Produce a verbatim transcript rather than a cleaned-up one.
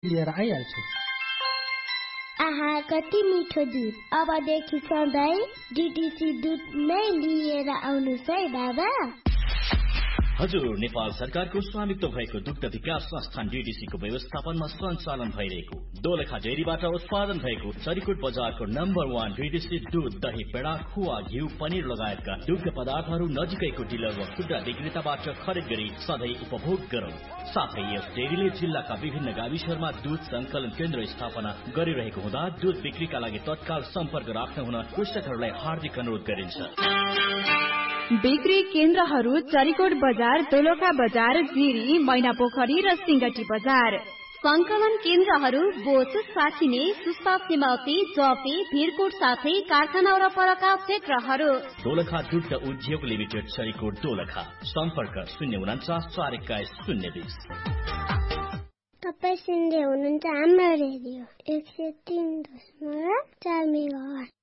लिएर आइहाल्छु। आहा कति मिठो दुध। अबदेखि सधैँ डीटीसी दुध नै लिएर आउनुस् है बाबा। हजुर, नेपाल सरकारको स्वामित्व भएको दुग्ध विकास संस्थान डीटीसी को व्यवस्थापनमा सञ्चालन भइरहेको दोलखा डेरीबाट उत्पादन भएको चरिकोट बजारको नम्बर वान डीटीसी दूध, दही, पेडा, खुवा, घिउ, पनिर लगायतका दुग्ध पदार्थहरू नजिकैको डिलर वा खुद्रा विक्रेताबाट खरिद गरी सधैँ उपभोग गरौँ। साथै यस डेरीले जिल्लाका विभिन्न गाविसहरूमा दूध संकलन केन्द्र स्थापना गरिरहेको हुँदा दूध बिक्रीका लागि तत्काल सम्पर्क राख्न हुन कृषकहरूलाई हार्दिक अनुरोध गरिन्छ। बिक्री केन्द्रहरू चरिकोट बजार, दोलखा बजार, जिरी, मैनापोखरी र सिंगटी बजार। संकलन केन्द्रहरू बोच, साखिने, सुस्ता, सिमौती, जपी, भिरकोट साथै कारखाना वरपरका क्षेत्रहरू। दोलखा दुग्ध उद्योग लिमिटेड, चरिकोट, दोलखा। सम्पर्क शून्य उनाचास चार एक्काइस शून्य बिस। तपाईँ सुन्दै हुनुहुन्छ हाम्रो रेडियो एक सय तीन दशमलव चार मेगाहर्ज।